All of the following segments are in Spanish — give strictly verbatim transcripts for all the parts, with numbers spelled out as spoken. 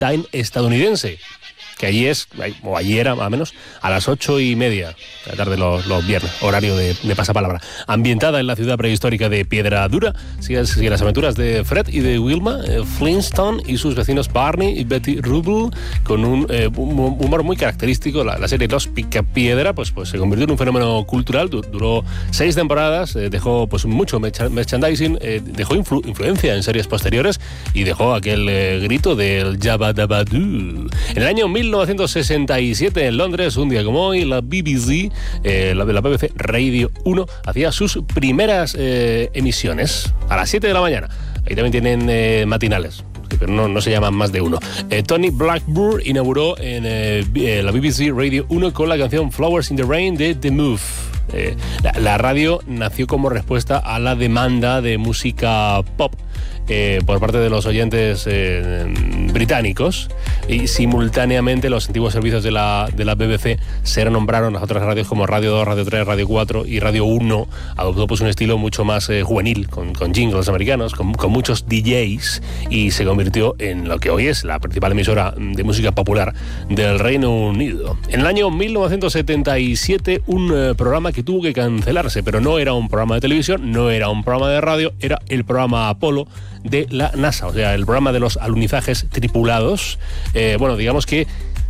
time estadounidense, que allí es, o allí era más o menos, a las ocho y media de la tarde los, los viernes, horario de, de pasapalabra. Ambientada en la ciudad prehistórica de Piedra Dura, sigue, sigue las aventuras de Fred y de Wilma eh, Flintstone y sus vecinos Barney y Betty Rubble, con un, eh, un humor muy característico. La, la serie Los Picapiedra pues, pues se convirtió en un fenómeno cultural, du- duró seis temporadas, eh, dejó pues mucho merch- merchandising, eh, dejó influ- influencia en series posteriores y dejó aquel eh, grito del Jabba Dabba Doo. En el año mil novecientos sesenta y siete en Londres, un día como hoy, la B B C, eh, la, la B B C Radio uno, hacía sus primeras eh, emisiones a las siete de la mañana. Ahí también tienen eh, matinales, pero no, no se llaman más de uno. Eh, Tony Blackburn inauguró en eh, la B B C Radio uno con la canción Flowers in the Rain de The Move. Eh, la, la radio nació como respuesta a la demanda de música pop eh, por parte de los oyentes eh, británicos, y simultáneamente los antiguos servicios de la, de la B B C se renombraron las otras radios como Radio dos, Radio tres, Radio cuatro y Radio uno. Adoptó pues un estilo mucho más eh, juvenil, con, con jingles americanos, con, con muchos D Js, y se convirtió en lo que hoy es la principal emisora de música popular del Reino Unido. En el año mil novecientos setenta y siete, un eh, programa que tuvo que cancelarse, pero no era un programa de televisión, no era un programa de radio, era el programa Apolo de la NASA, o sea, el programa de los alunizajes tripulados. Eh, bueno, digamos que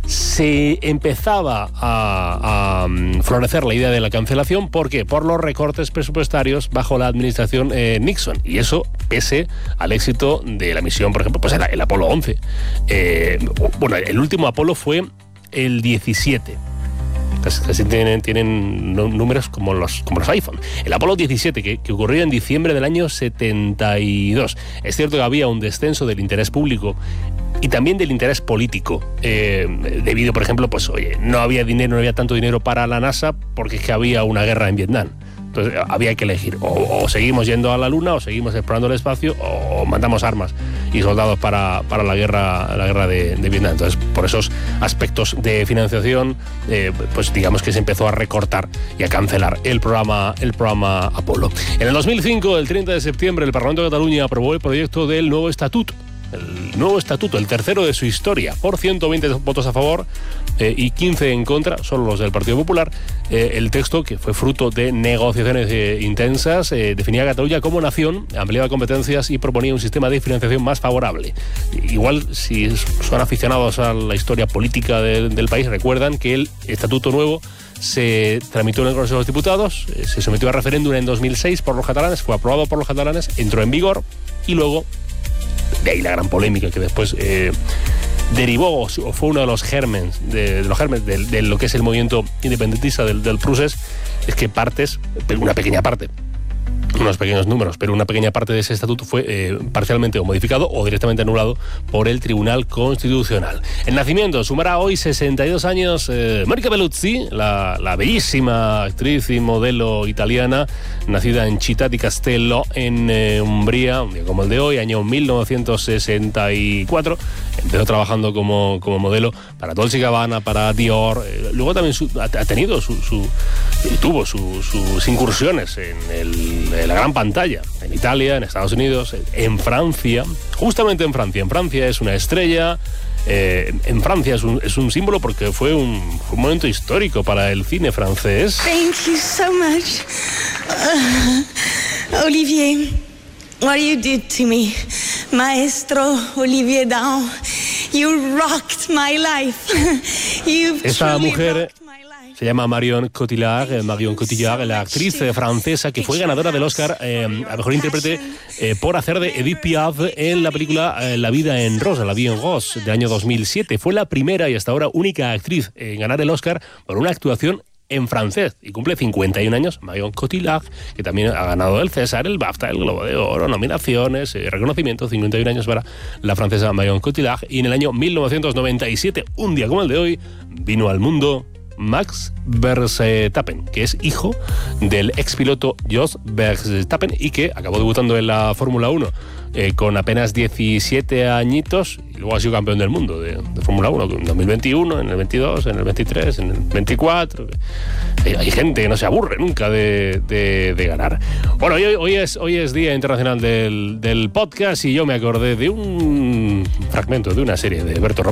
se empezaba a, a florecer la idea de la cancelación. ¿Por qué? Por los recortes presupuestarios bajo la administración eh, Nixon, y eso pese al éxito de la misión, por ejemplo, pues el, el Apolo once. Eh, bueno, el último Apolo fue el diecisiete. Casi tienen, tienen números como los, como los iPhone. El Apolo diecisiete, que, que ocurrió en diciembre del año setenta y dos. Es cierto que había un descenso del interés público y también del interés político, eh, debido, por ejemplo, pues oye, no había dinero, no había tanto dinero para la NASA porque es que había una guerra en Vietnam. Entonces había que elegir, o, o seguimos yendo a la Luna, o seguimos explorando el espacio, o mandamos armas y soldados para, para la guerra, la guerra de, de Vietnam. Entonces, por esos aspectos de financiación, eh, pues digamos que se empezó a recortar y a cancelar el programa, el programa Apolo. En el dos mil cinco, el treinta de septiembre, el Parlamento de Cataluña aprobó el proyecto del nuevo estatuto. El nuevo estatuto, el tercero de su historia, por ciento veinte votos a favor eh, y quince en contra, solo los del Partido Popular. Eh, el texto, que fue fruto de negociaciones eh, intensas, eh, definía a Cataluña como nación, ampliaba competencias y proponía un sistema de financiación más favorable. Igual, si son aficionados a la historia política de, del país, recuerdan que el estatuto nuevo se tramitó en el Congreso de los Diputados, eh, se sometió a referéndum en dos mil seis por los catalanes, fue aprobado por los catalanes, entró en vigor y luego, de ahí la gran polémica que después eh, derivó o fue uno de los gérmenes de, de los gérmenes de, de lo que es el movimiento independentista del, del procés, es que partes, una pequeña parte, unos pequeños números, pero una pequeña parte de ese estatuto fue eh, parcialmente o modificado o directamente anulado por el Tribunal Constitucional. El nacimiento sumará hoy sesenta y dos años eh, Monica Bellucci, la, la bellísima actriz y modelo italiana, nacida en Città di Castello, en eh, Umbría, un día como el de hoy, año mil novecientos sesenta y cuatro. Empezó trabajando como, como modelo para Dolce y Gabbana, para Dior. Eh, luego también su, ha, ha tenido su, su tuvo su, sus incursiones en, el, en la gran pantalla, en Italia, en Estados Unidos, en Francia, justamente en Francia. En Francia es una estrella. Eh, en Francia es un, es un símbolo porque fue un, fue un momento histórico para el cine francés. Thank you so much, uh, Olivier. What you did to me, Maestro Olivier Dahan. You rocked my life. You've Esta truly mujer rocked my life. se llama Marion Cotillard, Marion Cotillard, la actriz francesa que fue ganadora del Oscar eh, a mejor intérprete eh, por hacer de Edith Piaf en la película eh, La vida en rosa, La vie en rose, del año dos mil siete. Fue la primera y hasta ahora única actriz en ganar el Oscar por una actuación en francés, y cumple cincuenta y un años, Marion Cotillard, que también ha ganado el César, el BAFTA, el Globo de Oro, nominaciones, eh, reconocimientos. Cincuenta y un años para la francesa Marion Cotillard. Y en el año mil novecientos noventa y siete, un día como el de hoy, vino al mundo Max Verstappen, que es hijo del expiloto Jos Verstappen y que acabó debutando en la Fórmula uno eh, con apenas diecisiete añitos, y luego ha sido campeón del mundo de, de Fórmula uno en dos mil veintiuno, en el veintidós, en el veintitrés, en el veinticuatro. Hay, hay gente que no se aburre nunca de, de, de ganar. Bueno, hoy, hoy, es, hoy es Día Internacional del, del Podcast, y yo me acordé de un fragmento de una serie de Berto Romero